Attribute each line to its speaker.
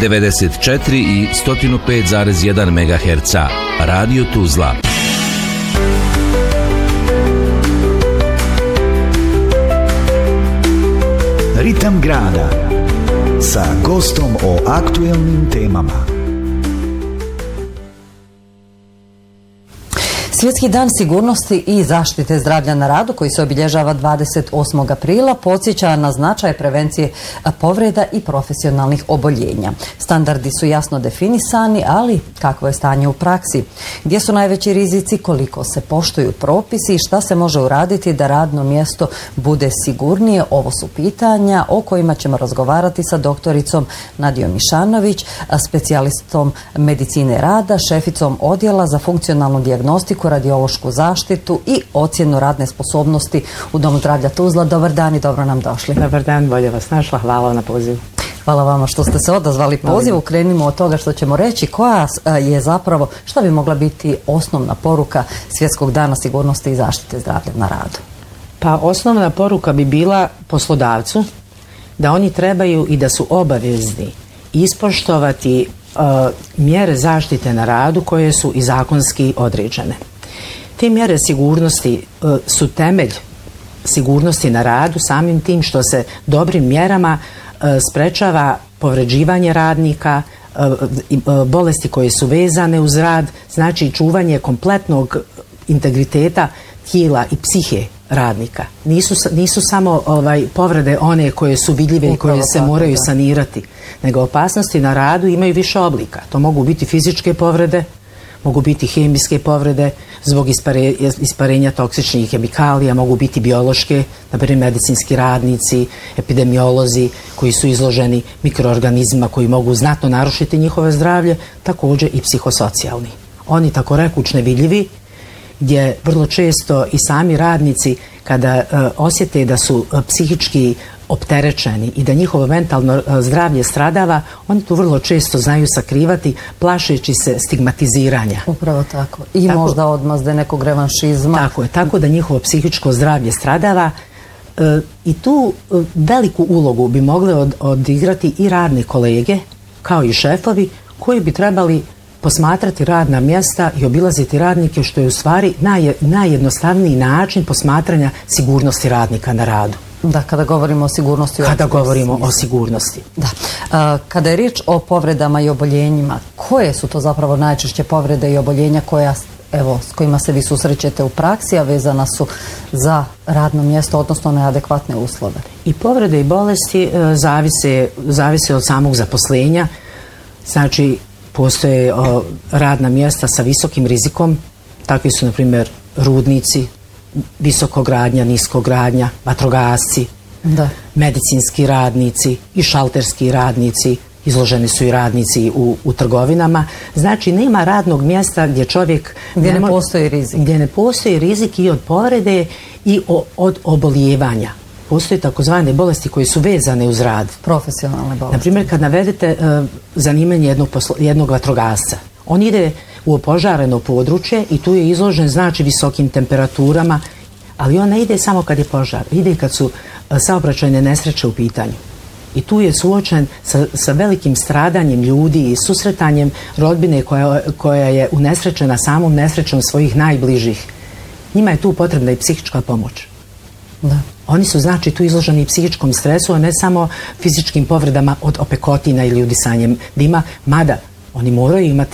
Speaker 1: 94 i 105,1 MHz. Radio Tuzla.
Speaker 2: Ritam grada sa gostom o aktuelnim temama.
Speaker 3: Svjetski dan sigurnosti i zaštite zdravlja na radu, koji se obilježava 28. aprila, podsjeća na značaj prevencije povreda i profesionalnih oboljenja. Standardi su jasno definisani, ali kakvo je stanje u praksi? Gdje su najveći rizici, koliko se poštuju propisi i šta se može uraditi da radno mjesto bude sigurnije? Ovo su pitanja o kojima ćemo razgovarati sa doktoricom Nadijom Mišanović, specijalistom medicine rada, šeficom odjela za funkcionalnu dijagnostiku, radiološku zaštitu i ocjenu radne sposobnosti u Domu zdravlja Tuzla. Dobar dan i dobro nam došli.
Speaker 4: Dobar dan, bolje vas našla. Hvala na pozivu.
Speaker 3: Hvala vama što ste se odazvali pozivu. Krenimo od toga što ćemo reći. Koja je zapravo, šta bi mogla biti osnovna poruka Svjetskog dana sigurnosti i zaštite zdravlja na radu?
Speaker 4: Pa osnovna poruka bi bila poslodavcu da oni trebaju i da su obavezni ispoštovati mjere zaštite na radu koje su i zakonski određene. Te mjere sigurnosti su temelj sigurnosti na radu samim tim što se dobrim mjerama sprečava povređivanje radnika, bolesti koje su vezane uz rad, znači čuvanje kompletnog integriteta tijela i psihe radnika. Nisu samo povrede one koje su vidljive i koje se moraju sanirati, nego opasnosti na radu imaju više oblika. To mogu biti fizičke povrede, mogu biti hemijske povrede zbog isparenja toksičnih kemikalija, mogu biti biološke, naprimjer medicinski radnici, epidemiolozi koji su izloženi mikroorganizmima koji mogu znatno narušiti njihove zdravlje, također i psihosocijalni. Oni tako rekuć nevidljivi, gdje vrlo često i sami radnici kada osjete da su psihički opterećeni i da njihovo mentalno zdravlje stradava, oni tu vrlo često znaju sakrivati plašeći se stigmatiziranja.
Speaker 3: Upravo tako. I tako, možda odmazde nekog revanšizma.
Speaker 4: Tako je, tako da njihovo psihičko zdravlje stradava i tu veliku ulogu bi mogle odigrati i radne kolege, kao i šefovi, koji bi trebali posmatrati radna mjesta i obilaziti radnike, što je u stvari najjednostavniji način posmatranja sigurnosti radnika na radu.
Speaker 3: Da, kada govorimo o sigurnosti.
Speaker 4: Kada govorimo o sigurnosti.
Speaker 3: Da. Kada je riječ o povredama i oboljenjima, koje su to zapravo najčešće povrede i oboljenja s kojima se vi susrećete u praksi, a vezana su za radno mjesto, odnosno neadekvatne uslove?
Speaker 4: I povrede i bolesti zavise od samog zaposlenja. Znači, postoje radna mjesta sa visokim rizikom, takvi su, na primjer, rudnici, visokogradnja, niskogradnja, vatrogasci, medicinski radnici i šalterski radnici, izloženi su i radnici u trgovinama. Znači, nema radnog mjesta gdje čovjek...
Speaker 3: Gdje ne postoji rizik.
Speaker 4: Gdje ne postoji rizik i od povrede i od obolijevanja. Postoje takozvane bolesti koje su vezane uz rad.
Speaker 3: Profesionalne bolesti.
Speaker 4: Naprimjer, kad navedete zanimanje jednog vatrogasca, on ide u opožareno područje i tu je izložen, znači, visokim temperaturama, ali on ne ide samo kad je požar, ide kad su saobraćajne nesreće u pitanju. I tu je suočen sa velikim stradanjem ljudi i susretanjem rodbine koja je unesrećena samom nesrećom svojih najbližih. Njima je tu potrebna i psihička pomoć.
Speaker 3: Da.
Speaker 4: Oni su, znači, tu izloženi psihičkom stresu, a ne samo fizičkim povredama od opekotina ili udisanjem dima, mada oni moraju imati